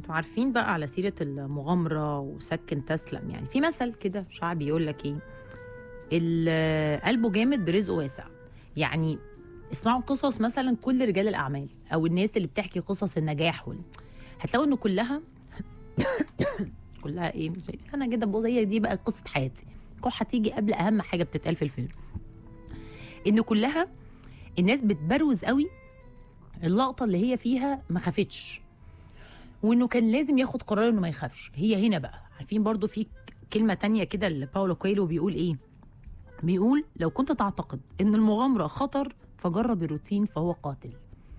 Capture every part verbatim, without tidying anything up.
انتوا عارفين بقى على سيرة المغامرة وسكن تسلم، يعني في مثل كده شعبي يقول لك ايه، اللي قلبه جامد رزقه واسع. يعني اسمعوا قصص مثلا كل رجال الأعمال أو الناس اللي بتحكي قصص النجاح وال... هتلاقوا إنه كلها كلها ايه، أنا كده بقول هي دي بقى قصة حياتي، كح هتيجي قبل أهم حاجة بتتقال في الفيلم، إنه كلها الناس بتبروز قوي اللقطة اللي هي فيها ما خافتش، وانه كان لازم ياخد قرار انه ما يخافش. هي هنا بقى عارفين برضو في كلمة تانية كده اللي باولو كويلو بيقول ايه، بيقول لو كنت تعتقد ان المغامرة خطر فجرب الروتين فهو قاتل.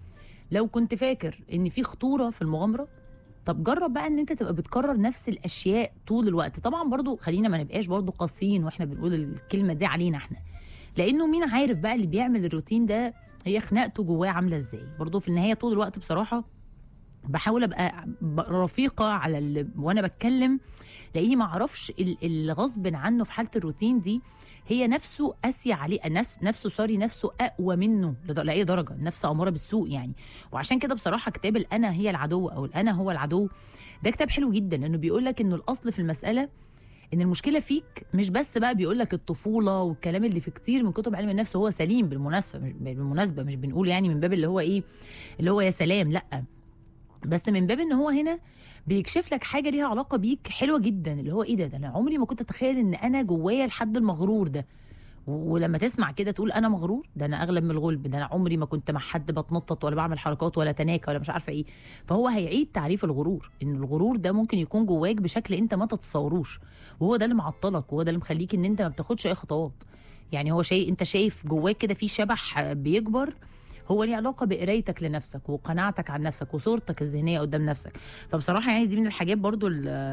لو كنت فاكر ان في خطورة في المغامرة، طب جرب بقى ان انت تبقى بتكرر نفس الاشياء طول الوقت. طبعا برضو خلينا ما نبقاش برضو قاسيين واحنا بنقول الكلمة دي علينا احنا، لانه مين عارف بقى اللي بيعمل الروتين ده هي خناقته جواه عاملة ازاي. برضو في النهاية طول الوقت بصراحة بحاول ابقى رفيقه على اللي وانا بتكلم، لاني ما اعرفش اللي غصب عنه في حاله الروتين دي هي نفسه قاسيه عليه، نفس نفسه سوري نفسه اقوى منه لاي درجه، نفس اماره بالسوء يعني. وعشان كده بصراحه كتاب الانا هي العدو او الانا هو العدو ده كتاب حلو جدا، لانه بيقول لك انه الاصل في المساله ان المشكله فيك، مش بس بقى بيقول لك الطفوله والكلام اللي في كتير من كتب علم النفس هو سليم بالمناسبه، مش بالمناسبه مش بنقول يعني من باب اللي هو ايه اللي هو يا سلام، لا، بس من باب ان هو هنا بيكشف لك حاجه ليها علاقه بيك حلوه جدا، اللي هو ايه ده ده انا عمري ما كنت اتخيل ان انا جوايا الحد المغرور ده. ولما تسمع كده تقول انا مغرور، ده انا اغلب من الغلب، ده انا عمري ما كنت مع حد بتنطط ولا بعمل حركات ولا تناكه ولا مش عارفه ايه. فهو هيعيد تعريف الغرور، ان الغرور ده ممكن يكون جواك بشكل انت ما تتصوروش، وهو ده اللي معطلك وهو ده اللي مخليك ان انت ما بتاخدش اي خطوات. يعني هو شيء انت شايف جواك كده في شبح بيكبر، هو ليه علاقه بقرايتك لنفسك وقناعتك عن نفسك وصورتك الذهنيه قدام نفسك. فبصراحه يعني دي من الحاجات برضو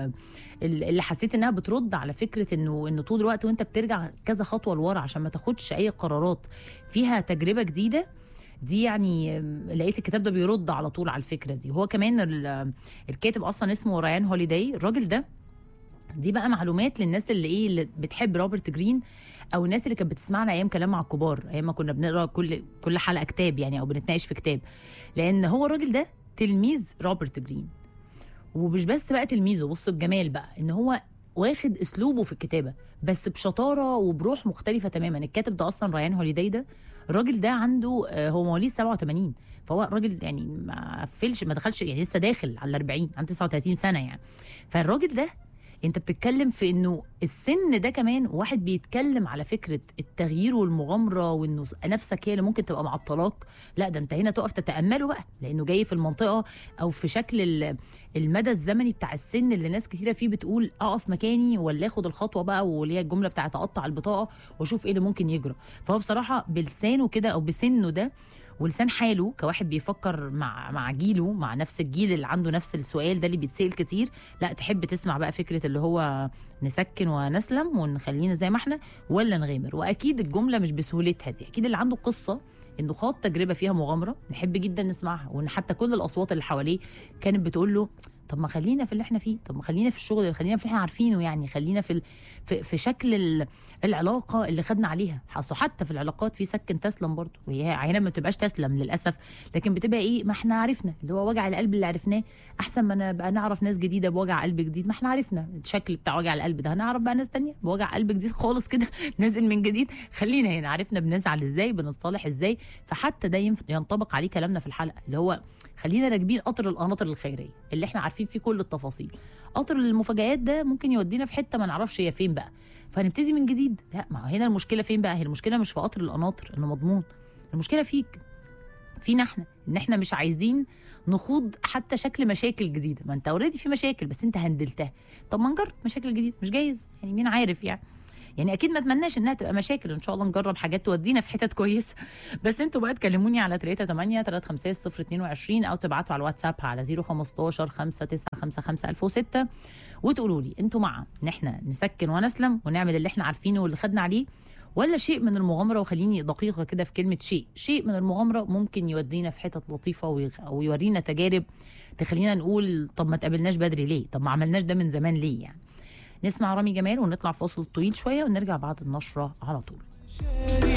اللي حسيت انها بترد على فكره انه انه طول الوقت وانت بترجع كذا خطوه لورا عشان ما تاخدش اي قرارات فيها تجربه جديده. دي يعني لقيت الكتاب ده بيرد على طول على الفكره دي. هو كمان الكاتب اصلا اسمه رايان هوليداي، الراجل ده دي بقى معلومات للناس اللي ايه اللي بتحب روبرت جرين، او الناس اللي كانت بتسمعنا ايام كلام مع الكبار، ايام ما كنا بنقرا كل كل حلقه كتاب يعني او بنتناقش في كتاب. لان هو الراجل ده تلميذ روبرت جرين، ومش بس بقى تلميذه، بصوا الجمال بقى ان هو واخد اسلوبه في الكتابه بس بشطاره وبروح مختلفه تماما. الكاتب ده اصلا رايان هوليداي ده الراجل ده عنده هو مواليد سبعة وثمانين، فهو الراجل يعني ما قفلش ما دخلش يعني لسه داخل على الأربعين، عنده تسعة وثلاثين سنه يعني. فالراجل ده انت بتتكلم في انه السن ده كمان واحد بيتكلم على فكره التغيير والمغامره، وانه نفسك هي اللي ممكن تبقى معطلاك. لا ده انت هنا تقف تتامله بقى، لانه جاي في المنطقه او في شكل المدى الزمني بتاع السن اللي ناس كثيره فيه بتقول اقف مكاني ولا اخد الخطوه بقى، واللي هي الجمله بتاعت اقطع البطاقه واشوف ايه اللي ممكن يجرى. فهو بصراحه بلسانه كده او بسنه ده ولسان حاله كواحد بيفكر مع مع جيله، مع نفس الجيل اللي عنده نفس السؤال ده اللي بيتسأل كتير، لا تحب تسمع بقى فكرة اللي هو نسكن ونسلم ونخلينا زي ما احنا ولا نغامر. واكيد الجملة مش بسهولتها دي، اكيد اللي عنده قصة انه خاض تجربة فيها مغامرة نحب جدا نسمعها، وان حتى كل الاصوات اللي حواليه كانت بتقول له طب ما خلينا في اللي احنا فيه، طب ما خلينا في الشغل، خلينا في اللي احنا عارفينه، يعني خلينا في ال... في, في شكل العلاقه اللي خدنا عليها. حتى في العلاقات في سكن تسلم برضه، وهي احيانا ما بتبقاش تسلم للاسف، لكن بتبقى ايه، ما احنا عرفنا اللي هو وجع القلب اللي عرفناه احسن ما نبقى نعرف ناس جديده بوجع قلب جديد. ما احنا عرفنا الشكل بتاع وجع القلب ده، هنعرف بقى ناس تانية بوجع قلب جديد خالص كده نازل من جديد. خلينا هنا عرفنا بنزعل ازاي، بنتصالح ازاي. فحتى ده ينطبق عليه كلامنا في الحلقه، اللي هو خلينا راكبين قطر القناطر الخيريه اللي احنا عارفين فيه كل التفاصيل. قطر المفاجآت ده ممكن يودينا في حته ما نعرفش هي فين بقى، فهنبتدي من جديد. لا ما هنا المشكله فين بقى؟ هي المشكله مش في قطر القناطر انه مضمون، المشكله فيك، فينا احنا، ان احنا مش عايزين نخوض حتى شكل مشاكل جديده. ما انت اوريدي في مشاكل بس انت هندلتها، طب ما نجرب مشاكل جديده، مش جايز يعني مين عارف يعني. يعني اكيد ما اتمناش انها تبقى مشاكل، ان شاء الله نجرب حاجات تودينا في حتت كويسه. بس انتوا بقى تكلموني على ثلاثة ثمانية ثلاثة خمسة صفر اثنين وعشرين او تبعتوا على الواتساب على صفر خمستاشر خمسة تسعة خمسة خمسة ألف وستة وتقولوا لي انتوا مع ان احنا نسكن ونسلم ونعمل اللي احنا عارفينه واللي خدنا عليه، ولا شيء من المغامره. وخليني دقيقه كده في كلمه شيء، شيء من المغامره ممكن يودينا في حتت لطيفه ويورينا تجارب تخلينا نقول طب ما تقابلناش بدري ليه، طب ما عملناش ده من زمان ليه يعني. نسمع رامي جمال ونطلع فاصل طويل شويه ونرجع بعد النشره على طول.